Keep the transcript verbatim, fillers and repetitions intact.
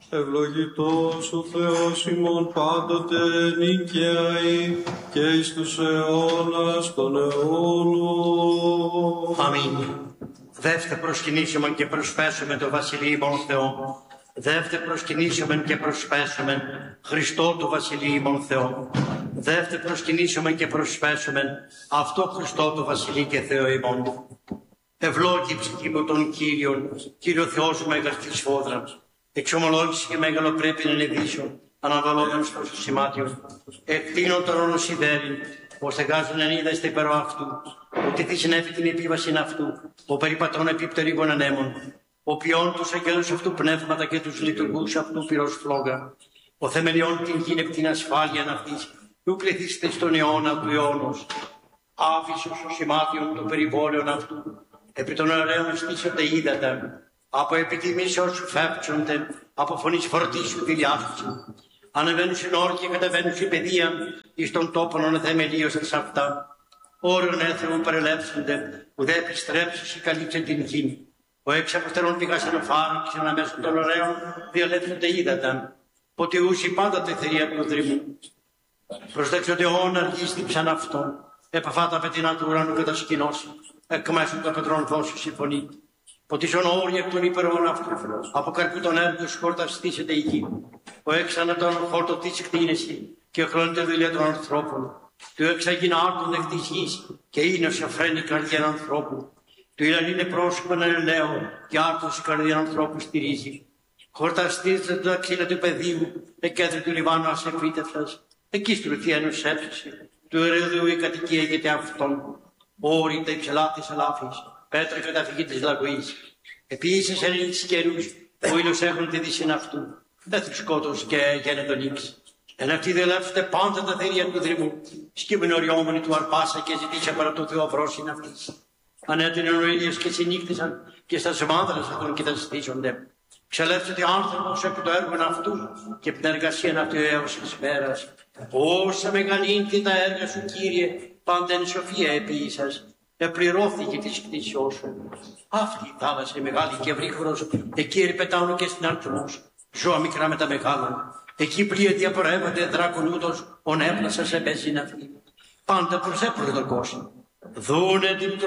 Ευλογητός ο Θεός ημών πάντοτε νικαίοι και εις τους αιώνας των αιώνων. Αμήν. Δεύτε προσκυνήσομεν και προσπέσομεν το Βασιλείο ημών Θεό. Δεύτε προσκυνήσομεν και προσπέσομεν Χριστό το Βασιλείο ημών Θεό. Δεύτε προσκυνήσομεν και προσπέσομεν αυτό Χριστό το Βασιλείο και Θεό ημών. Ευλόγη ψυχή μου των Κύριων, Κύριο Θεός μου μέγας της φόδρας. Εξομολόγηση και μέγαλο πρέπει να ενεδίσω, αναβαλώντας προς το σημάτιο. Εκτείνω τον όνο σιδέριν, πως εγάζουν εν είδα στε περό αυτού, ότι τι συνέφη την επίβαση αυτού, ο περιπατών επιπτερίγων ανέμων, ο ποιόν τους αγγέλους αυτού πνεύματα και τους λειτουργούς αυτού πυρός φλόγα, ο θεμελιών την γη επ' την ασφάλεια αυτής, του πληθύστε στον αιώνα του αιώνος, άφησος ο σημάτιον των περιβόλαιων αυτού, επί των ωραίων στήσονται ύδατα, από επιτιμήσεως σου φεύξονται, από φωνής φορτίσου δηλιάσου. Ανεβαίνουν στην όρ και κατεβαίνουν στην παιδεία, εις των τόπων αναθεμελίωσαν σε αυτά. Όρων έθεων παρελεύσονται, που δε επιστρέψεις ή καλύψε την γη. Ο έξι αποστελών πηγάσαν ο φάρο, και αναμέσω των ωραίων διαλέψονται ύδατα. Ποτιούσι πάντα τη θηρία του δρυμού. Προσδέξονται αιώνα αργίστηψαν αυτόν. Επαφάτα πετεινά του ουρανού κατασκηνώσει, εκ μέσω των πετρών δώσου συμφωνεί. Ποτίσον όρια εκ των υπερών αυτού, από καρπού των έργων σκόρτα στήσεται η γη. Ο έξανα τον χόρτο της εκτείνεση και χρώνεται δουλειά των ανθρώπων. Του εξαγίνα άρτων εκ της γης και είναι ως αφρένη καρδιά ανθρώπου. Του είναι πρόσωπο να ελέω και άρτος η καρδιά ανθρώπου στηρίζει. Χορταστήρθε τα ξύλα του πεδίου, εκέδρε του Λιβάνου ασεφίτευτας. Εκεί στρωθεί ένας έψησε. Του ερεδιού η κατοικία γιατί αυτόν. Όρη τα υψηλά της αλάφης. Πέτρα καταφυγή της λαγωής. Επίσης ελίξεις καιρούς, ο ήλιος έχουν τη δύση αυτού. Δεν του σκότος και γένε τον ύξη. Εν αυτοί διελεύσετε πάντα τα θηρία του δρυμού. Σκύμουν οριόμενοι του αρπάσα και ζητήσα παρά το Θεό βρόσιν αυτής. Ανέτεινε ο ήλιος και συνύχτησαν και στα σεμάδρας αυτών κοιταστήσονται. Ξελεύσετε άνθρωπος επί το έργο αυτού και την εργασία αυτού έως της μέρας. Όσα μεγαλύνθη τα έργα σου, Κύριε, πάντα εν σοφία επίησας. Επληρώθηκε της κτήσεώς σου. Αυτή η θάλασσα η μεγάλη και ευρύχωρος, εκεί ερπετάουν και στην αρθμός. Ζώα μικρά με τα μεγάλα. Εκεί πλοία διαπορεύονται δράκονούτος, ον έπλασα σε πέσιν αυτή. Πάντα προς έπροδο κόσμο. Δούνε την